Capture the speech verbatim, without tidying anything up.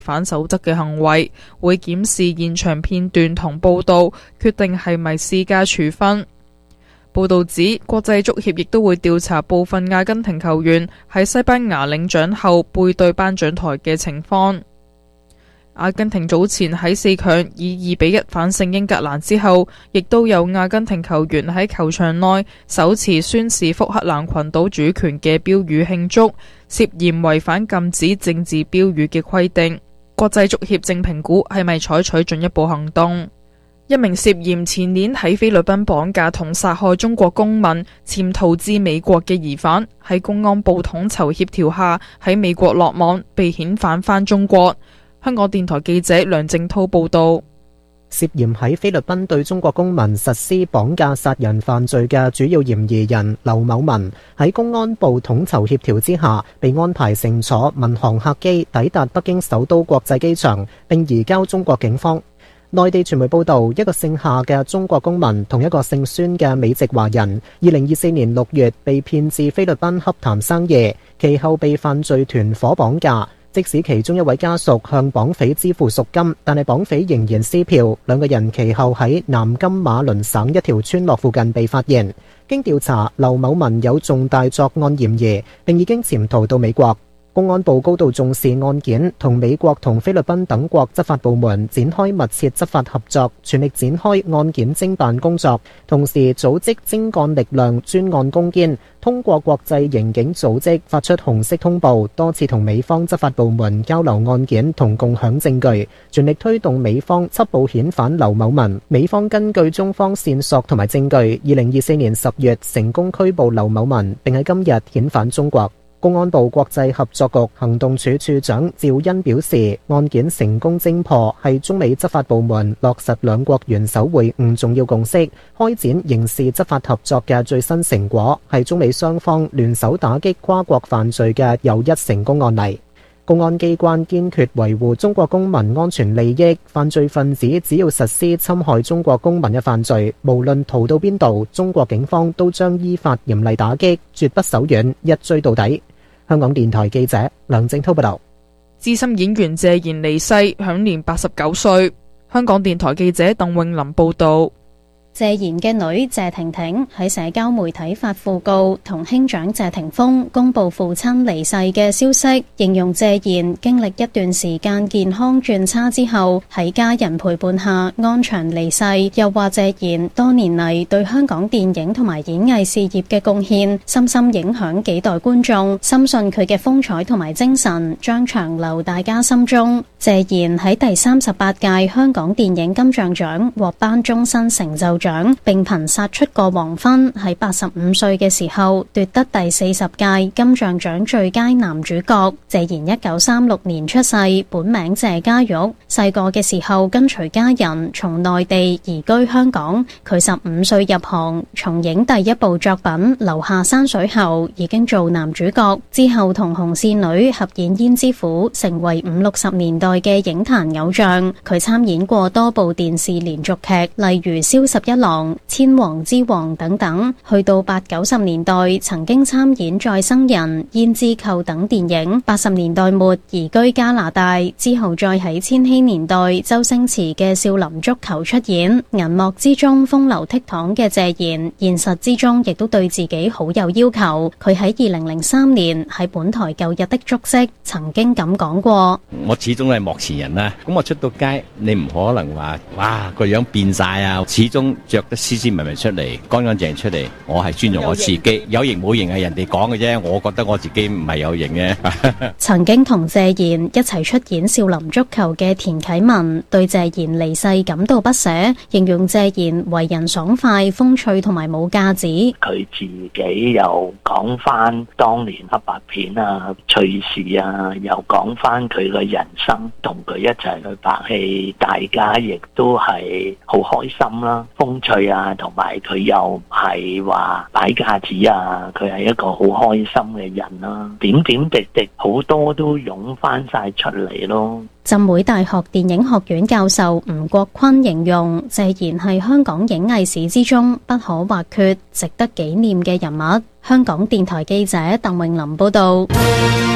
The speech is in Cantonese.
反守則嘅行為，會檢視現場片段同報道，決定係咪施加處分。報道指，國際足協亦都會調查部分阿根廷球員喺西班牙領獎後背對頒獎台嘅情況。阿根廷早前喺四強以二比一反勝英格蘭之後，亦都有阿根廷球員喺球場內手持宣示福克蘭群島主權嘅標語慶祝，涉嫌違反禁止政治標語嘅規定。國際足協正評估係咪採取進一步行動。一名涉嫌前年喺菲律賓綁架同殺害中國公民潛逃至美國嘅疑犯，喺公安部統籌協調下喺美國落網，被遣返返中國。香港電台記者梁正濤報道。 涉嫌喺菲律賓對中國公民實施綁架殺人犯罪嘅主要嫌疑人劉某文，喺公安部統籌協調之下，被安排乘坐民航客機抵達北京首都國際機場，並移交中國警方。內地傳媒報道，一個姓夏嘅中國公民同一個姓孫嘅美籍華人，二零二四年六月被騙至菲律賓洽談生意，其後被犯罪團伙綁架。即使其中一位家屬向綁匪支付贖金，但係綁匪仍然撕票。兩個人其後喺南金馬崙省一條村落附近被發現。經調查，劉某文有重大作案嫌疑，並已經潛逃到美國。公安部高度重視案件，同美國同菲律賓等國執法部門展開密切執法合作，全力展開案件偵辦工作，同時組織精幹力量專案攻堅，通過國際刑警組織發出紅色通報，多次同美方執法部門交流案件同共享證據，全力推動美方緝捕遣返劉某文。美方根據中方線索同埋證據，二零二四年十月成功拘捕劉某文，並喺今日遣返中國。公安部國際合作局行動處處長趙恩表示，案件成功偵破係中美執法部門落實兩國元首會晤重要共識，開展刑事執法合作嘅最新成果，係中美雙方聯手打擊跨國犯罪嘅又一成功案例。公安機關堅決維護中國公民安全利益，犯罪分子只要實施侵害中國公民嘅犯罪，無論逃到邊度，中國警方都將依法嚴厲打擊，絕不手軟，一追到底。香港電台記者梁正濤報道。 資深演員謝賢離世，享年八十九歲。香港電台記者鄧詠琳報道。 謝賢嘅女謝婷婷喺社交媒體發訃告，同兄長謝霆鋒公布父親離世嘅消息，形容謝賢經歷一段時間健康轉差之後，喺家人陪伴下安詳離世。又話謝賢多年嚟對香港電影同埋演藝事業嘅貢獻，深深影響幾代觀眾，深信佢嘅風采同埋精神將長留大家心中。謝賢喺第三十八屆香港電影金像獎獲頒終身成就獎，並憑殺出個黃昏喺八十五歲嘅時候奪得第四十屆金像獎最佳男主角。謝賢一九三六年出世，本名謝家玉。細個嘅時候跟隨家人從內地移居香港。佢十五歲入行，從影第一部作品《留下山水》後已經做男主角，之後同紅線女合演《胭脂虎》，成為五六十年代嘅影壇偶像。佢參演過多部電視連續劇，例如《蕭十一郎》、《千王之王》等等。去到八九十年代，曾經參演《再生人》、《胭脂扣》等電影。八十年代末移居加拿大，之後再喺千禧年代周星馳嘅《少林足球》出演。銀幕之中風流倜儻嘅謝賢，現實之中亦都對自己好有要求。佢喺二零零三年喺本台舊日的足跡曾經咁講過： 我始終係幕前人啦，咁我出到街，你唔可能話哇個樣變晒啊，始終着得斯斯文文出嚟，乾乾淨出嚟。我係尊重我自己，有型冇型係人哋講嘅啫，我覺得我自己唔係有型嘅。 曾經同謝賢一齊出演《少林足球》嘅田啟文對謝賢離世感到不捨，形容謝賢為人爽快、風趣同埋冇架子。 佢自己又講翻當年黑白片啊、趣事啊，又講翻佢嘅人生，同佢一齊去拍戲，大家亦都係好開心啦、風趣啊，同埋佢又唔係話擺架子啊，佢係一個好開心嘅人啦。點點滴滴好多都湧翻晒出嚟咯。 浸會大學電影學院教授吳國坤形容謝賢係香港影藝史之中不可或缺、值得紀念嘅人物。香港電台記者鄧詠琳報道。